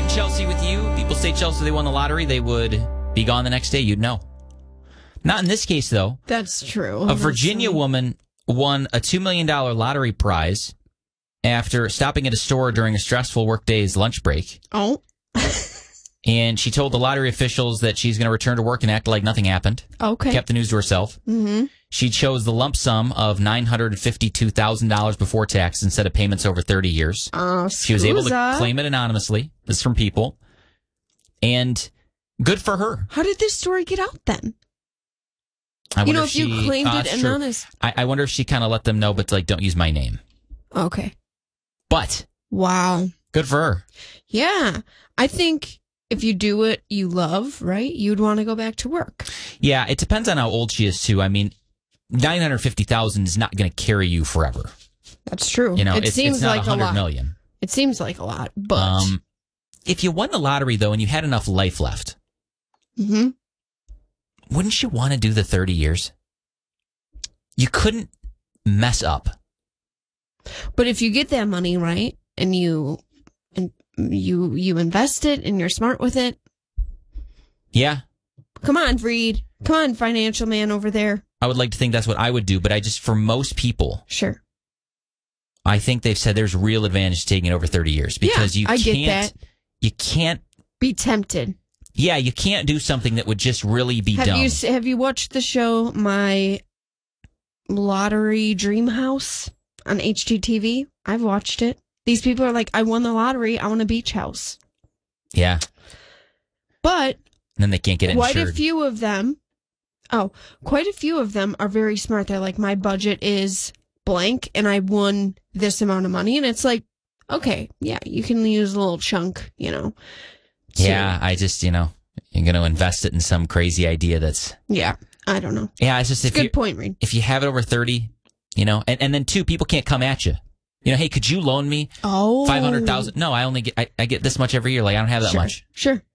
in Chelsea with you. People say Chelsea, they won the lottery, they would be gone the next day. You'd know. Not in this case, though. That's true. A Virginia woman won a $2 million lottery prize after stopping at a store during a stressful workday's lunch break. Oh. And she told the lottery officials that she's going to return to work and act like nothing happened. Okay. Kept the news to herself. Mm-hmm. She chose the lump sum of $952,000 before tax instead of payments over 30 years. She was able to claim it anonymously. This is from People. And good for her. How did this story get out then? If you claimed it anonymous. I wonder if she kind of let them know, but don't use my name. Okay. But. Wow. Good for her. Yeah. I think if you do what you love, right, you'd want to go back to work. Yeah, it depends on how old she is, too. I mean, $950,000 is not going to carry you forever. That's true. It seems it's not like $100 million. It seems like a lot, but if you won the lottery though and you had enough life left, wouldn't you want to do the 30 years? You couldn't mess up. But if you get that money, right, and you invest it and you're smart with it. Yeah. Come on, Freed. Come on, financial man over there. I would like to think that's what I would do, but for most people. Sure. I think they've said there's real advantage to taking it over 30 years because you can't be tempted. Yeah, you can't do something that would just really be dumb. Have you watched the show My Lottery Dream House on HGTV? I've watched it. These people are like, I won the lottery. I want a beach house. Yeah. But and then they can't get it insured. Quite a few of them are very smart. They're like, my budget is blank and I won this amount of money. And it's like, okay, yeah, you can use a little chunk, Yeah, I just, you're going to invest it in some crazy idea that's... Yeah, I don't know. Yeah, it's just... It's a good point, Reed. If you have it over 30, and then two, people can't come at you. Hey, could you loan me $500,000? No, I only get I get this much every year. Like, I don't have that much. Sure.